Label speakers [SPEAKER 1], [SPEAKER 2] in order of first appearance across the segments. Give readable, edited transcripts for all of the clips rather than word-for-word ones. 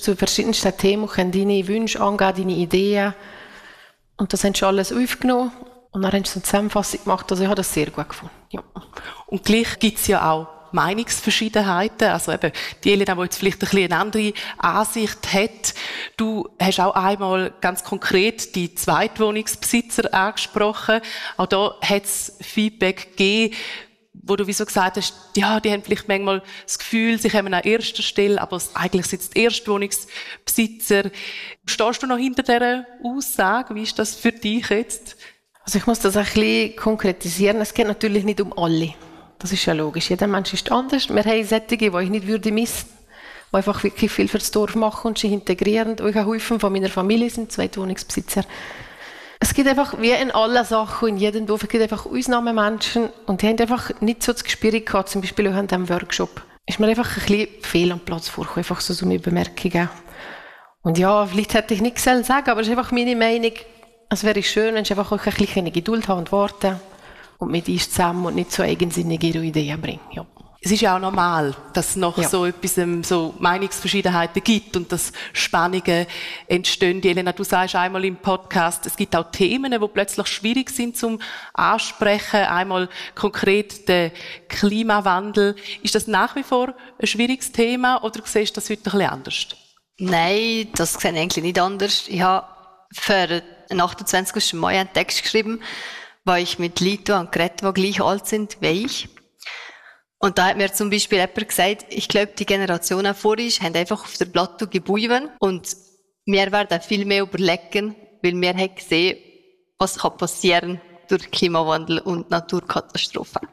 [SPEAKER 1] zu verschiedensten Themen, können deine Wünsche angeben, deine Ideen. Und das haben sie alles aufgenommen. Und dann haben sie eine Zusammenfassung gemacht. Also ich habe das sehr gut gefunden. Ja.
[SPEAKER 2] Und gleich gibt es ja auch Meinungsverschiedenheiten. Also eben, die Elena, die jetzt vielleicht ein bisschen eine andere Ansicht hat. Du hast auch einmal ganz konkret die Zweitwohnungsbesitzer angesprochen. Auch da hat es Feedback gegeben, wo du wieso gesagt hast, ja, die haben vielleicht manchmal das Gefühl, sie kommen an erster Stelle, aber eigentlich sind es die Erstwohnungsbesitzer. Stehst du noch hinter dieser Aussage? Wie ist das für dich jetzt?
[SPEAKER 1] Also ich muss das ein bisschen konkretisieren. Es geht natürlich nicht um alle. Das ist ja logisch. Jeder Mensch ist anders. Wir haben solche, die ich nicht würde missen, die einfach wirklich viel für das Dorf machen und sich integrieren. Ich habe Häufen von meiner Familie sind Zweitwohnungsbesitzer. Es gibt einfach, wie in allen Sachen, in jedem Dorf, es gibt einfach Ausnahmemenschen und die haben einfach nicht so das Gespür gehabt, zum Beispiel auch in diesem Workshop. Ist mir einfach ein bisschen fehl am Platz vorgekommen, einfach so eine Bemerkungen. Und ja, vielleicht hätte ich nichts sagen sollen, aber es ist einfach meine Meinung. Es wäre schön, wenn ich einfach auch ein bisschen Geduld habe und warten und mit uns zusammen und nicht so eigensinnige Ideen bringen. Ja.
[SPEAKER 2] Es ist ja auch normal, dass es nach so etwas so Meinungsverschiedenheiten gibt und dass Spannungen entstehen. Elena, du sagst einmal im Podcast, es gibt auch Themen, die plötzlich schwierig sind zum Ansprechen. Einmal konkret der Klimawandel. Ist das nach wie vor ein schwieriges Thema oder siehst du das heute ein bisschen anders?
[SPEAKER 3] Nein, das sehe ich eigentlich nicht anders. Ich habe für den 28. Mai einen Text geschrieben, wo ich mit Leuten geredet habe, die gleich alt sind wie ich. Und da hat mir zum Beispiel jemand gesagt, ich glaube, die Generationen vor uns haben einfach auf der Platte gebunden und wir werden viel mehr überlegen, weil wir haben gesehen, was kann passieren durch Klimawandel und Naturkatastrophen.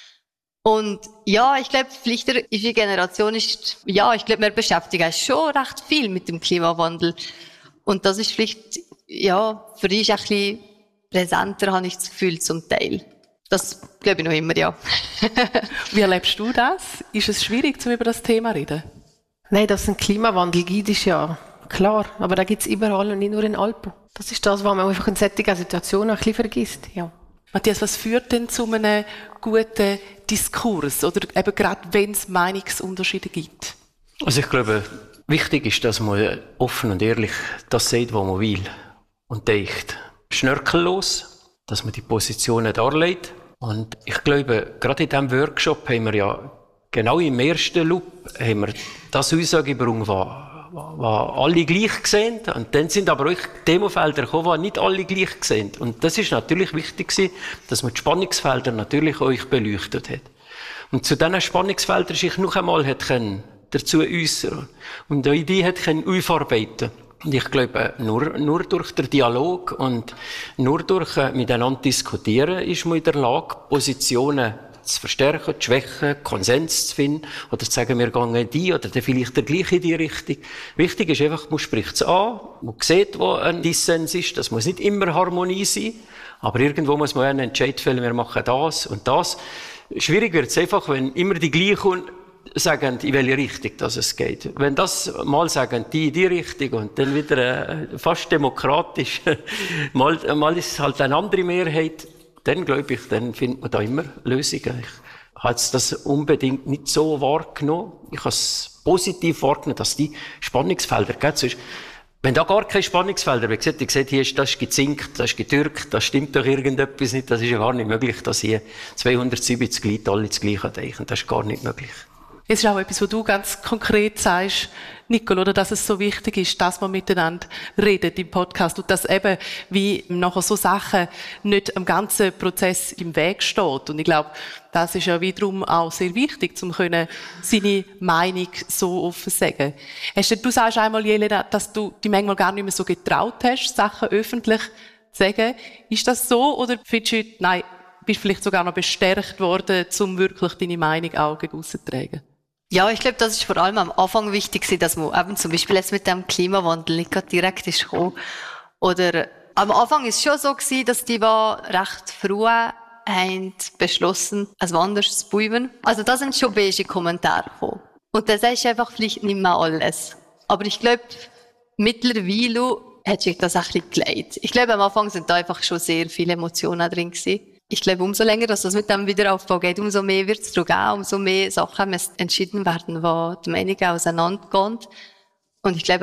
[SPEAKER 3] Und ja, ich glaube, vielleicht die Generation ist, ja, ich glaube, wir beschäftigen uns schon recht viel mit dem Klimawandel. Und das ist vielleicht, ja, für dich ein bisschen präsenter, habe ich das Gefühl, zum Teil. Das glaube ich noch immer, ja.
[SPEAKER 2] Wie erlebst du das? Ist es schwierig, über das Thema zu reden?
[SPEAKER 1] Nein, dass es einen Klimawandel gibt, ist ja klar. Aber da gibt es überall und nicht nur in Alpen. Das ist das, was man einfach in solchen Situationen ein bisschen vergisst. Ja.
[SPEAKER 2] Matthias, was führt denn zu einem guten Diskurs? Oder eben gerade, wenn es Meinungsunterschiede gibt?
[SPEAKER 4] Also ich glaube, wichtig ist, dass man offen und ehrlich das sagt, was man will. Und denkt schnörkellos, dass man die Positionen darlegt. Und ich glaube, gerade in diesem Workshop haben wir ja genau im ersten Loop haben wir das Aussage gebracht, was alle gleich sehen. Und dann sind aber auch Themenfelder gekommen, die nicht alle gleich sehen. Und das ist natürlich wichtig gewesen, dass man die Spannungsfelder natürlich euch beleuchtet hat. Und zu diesen Spannungsfeldern sich noch einmal dazu äußern und eine Idee aufarbeiten. Und ich glaube, nur durch den Dialog und nur durch miteinander diskutieren ist man in der Lage, Positionen zu verstärken, zu schwächen, Konsens zu finden oder zu sagen, wir gehen die oder dann vielleicht der gleiche in die Richtung. Wichtig ist einfach, man spricht es an, man sieht, wo ein Dissens ist, das muss nicht immer Harmonie sein, aber irgendwo muss man einen Entscheid fällen, wir machen das und das. Schwierig wird es einfach, wenn immer die gleichen sagen, in welche Richtung das es geht. Wenn das mal sagen, die in die Richtung und dann wieder fast demokratisch, mal ist es halt eine andere Mehrheit, dann glaube ich, dann findet man da immer Lösungen. Ich habe das unbedingt nicht so wahrgenommen. Ich habe es positiv wahrgenommen, dass die Spannungsfelder gibt. Wenn da gar keine Spannungsfelder, wie gesagt, hier ist das gezinkt, das ist getürkt, das stimmt doch irgendetwas nicht, das ist ja gar nicht möglich, dass hier 270 Leute alle das Gleiche denken. Das ist gar nicht möglich.
[SPEAKER 2] Es ist auch etwas, was du ganz konkret sagst, Nicole, oder dass es so wichtig ist, dass man miteinander redet im Podcast und dass eben wie nachher so Sachen nicht am ganzen Prozess im Weg steht. Und ich glaube, das ist ja wiederum auch sehr wichtig, um seine Meinung so offen zu sagen. Du sagst einmal, Jelena, dass du dich manchmal gar nicht mehr so getraut hast, Sachen öffentlich zu sagen. Ist das so oder findest du, nein, bist vielleicht sogar noch bestärkt worden, um wirklich deine Meinung auch gegen aussen zu tragen?
[SPEAKER 3] Ja, ich glaube, das ist vor allem am Anfang wichtig, dass man eben zum Beispiel jetzt mit dem Klimawandel nicht gerade direkt ist gekommen. Oder am Anfang ist es schon so gewesen, dass die recht früh haben beschlossen, ein anderes zu bauen. Also da sind schon beige Kommentare gekommen. Und das ist einfach vielleicht nicht mehr alles. Aber ich glaube, mittlerweile hat sich das ein bisschen geleitet. Ich glaube, am Anfang sind da einfach schon sehr viele Emotionen drin gewesen. Ich glaube, umso länger, dass das mit dem Wiederaufbau geht, umso mehr wird es darum gehen, umso mehr Sachen müssen entschieden werden, wo die Meinungen auseinandergehen. Und ich glaube,